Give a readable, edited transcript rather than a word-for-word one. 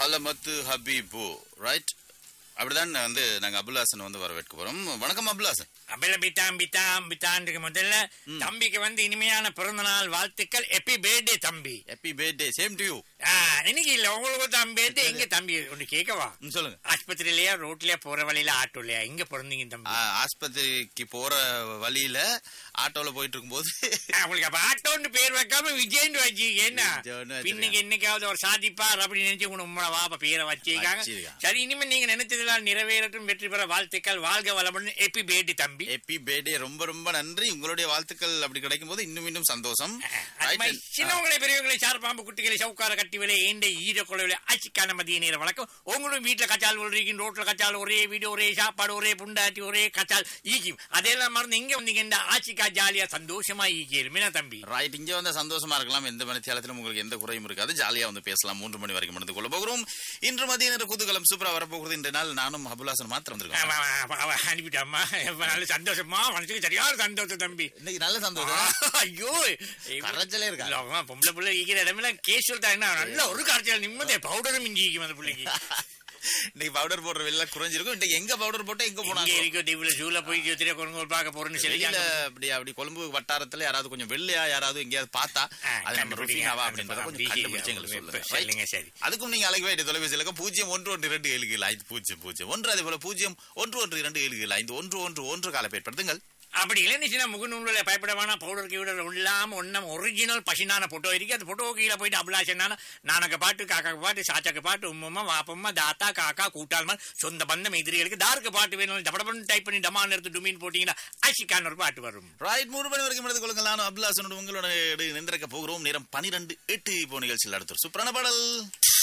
ஹலமத்து Habib right. அப்படிதான் வந்து நாங்க அபுல்லாசன் வந்து வரவேற்க போறோம். வணக்கம் அபுல்லாசன். அபிலபித்தாம்பித்தாம்பித்தாண்டுக்கு முதல்ல தம்பிக்கு வந்து இனிமையான பிறந்த நாள் வாழ்த்துக்கள். ஹாப்பி பர்த்டே தம்பி. Happy birthday. Same to you. இன்னைக்கு இல்ல உங்களுக்கு தம்பி பர்த்டே. எங்க தம்பி ஒன்று கேட்கவா? சொல்லுங்க. ஆஸ்பத்திரியிலயா ரோட்லயா போற வழியில ஆட்டோலயா எங்க பிறந்தீங்க தம்பி? ஆஸ்பத்திரிக்கு போற வழியில ஆட்டோல போயிட்டு இருக்கும்போது உங்களுக்கு அப்ப ஆட்டோன்னு பேர் வைக்காம விஜய்னு வச்சுக்கேன்னா இன்னைக்கு என்னைக்காவது ஒரு சாதிப்பார் அப்படின்னு நினைச்சு உங்களை வாப்ப பேரை வச்சிருக்காங்க. சரி, இனிமே நீங்க நினைச்சதெல்லாம் நிறைவேறட்டும், வெற்றி பெற வாழ்த்துக்கள், வாழ்க வளமுடன். ஹாப்பி பர்த்டே தம்பி. Happy birthday. ரொம்ப ரொம்ப நன்றி. உங்களுடைய வாழ்த்துக்கள் அப்படி கிடைக்கும் போது இன்னும் சந்தோஷம். சின்னவங்களை பெரியவங்களை சார்பாம்பு குட்டிகளை சவுக்கார கட்டி விலை ஏண்ட ஈர கொலை ஆட்சிக்கான மதிய நேர வழக்கம். உங்களும் வீட்டுல கச்சால் ஒழிக்கும், ரோட்ல கச்சால், ஒரே வீடு, ஒரே சாப்பாடு, ஒரே புண்டாட்டி, ஒரே கச்சால் ஈக்கும். அதெல்லாம் மறந்து இங்க வந்தீங்க ஆட்சிக்கா ஜாலியா சந்தோஷமா ஈக்கிருமே தம்பி. ரைட். இங்க வந்து சந்தோஷமா இருக்கலாம். எந்த மணித்தியாலத்திலும் உங்களுக்கு எந்த குறையும் இருக்காது. ஜாலியா வந்து பேசலாம். 3 மணி வரைக்கும் நடந்து கொள்ள போகிறோம். இன்று மதிய நேர குதூகலம் சூப்பரா வரப்போகிறது. இன்றைய நாள் நானும் அபுல்லாசன் மாத்திரம் வந்திருக்கோம். அனுப்பிட்டாமா. நல்ல சந்தோஷமா, மனசுக்கு சரியான சந்தோஷம் தம்பி. இன்னைக்கு நல்ல சந்தோஷம். ஐயோ கரைச்சலே இருக்கா பொம்பளை பிள்ளை ஈக்கிற இடமெல்லாம் கேஷுவல் தான். நல்ல ஒரு காய்ச்சல் நிம்மதியா பவுடரும் இஞ்சி ஈக்கும் அந்த பிள்ளைக்கு. இன்னைக்கு பவுடர் போடுற வெளில குறைஞ்சிருக்கும். இன்னைக்கு எங்க பவுடர் போட்டா எங்க போனா போய் பார்க்க போறேன்னு சொல்லி அப்படி கொழும்பு வட்டாரத்துல யாராவது கொஞ்சம் வெள்ளையா யாராவது எங்கேயாவது பார்த்தா அது நம்ம ருஃபினாவா அப்படின்றத கொஞ்சம் கண்டுபிடிச்சு எங்களுக்கு சொல்லுங்க. சரி, அதுக்கும் நீங்க அழைக்க வேண்டிய தொலைபேசி இலக்கம் 0112277001. அதே போல 0112277051 கால பயன்படுத்துங்கள். அப்படி இல்லைன்னு முகநூல்ல பயப்படவானா பவுடருக்கு விட இல்லாம ஒன்னும் ஒரிஜினல் பசினான போட்டோ இருக்கு. அந்த போட்டோ கீழே போயிட்டு அபிலாஷன்னா நானக்கு பாட்டு, காக்காக்கு பாட்டு, சாச்சாக்கு பாட்டு, உம்மம்மா வாப்பம்மா தாத்தா காக்கா கூட்டாள்மா சொந்த பந்தம் எதிரிகளுக்கு தாருக்கு பாட்டு வேணும் டபடபன்னு டைப் பண்ணி டமான் எடுத்து டுமின் போட்டீங்கன்னா ஆஷிக்கான ஒரு பாட்டு வரும். ரைட். 3 மணி வரைக்கும் எடுத்துக் கொள்ளுங்கள். நானும் அபிலாஷனோட உங்களோட நின்றிருக்க போகிறோம். நேரம் 12:08 இப்போ நிகழ்ச்சியில் அடுத்த சூப்பரான பாடல்.